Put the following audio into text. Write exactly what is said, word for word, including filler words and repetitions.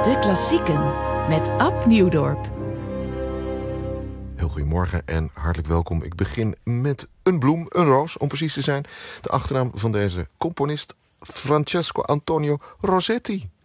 De Klassieken met Ab Nieuwdorp. Heel goedemorgen en hartelijk welkom. Ik begin met een bloem, een roos om precies te zijn. De achternaam van deze componist, Francesco Antonio Rosetti.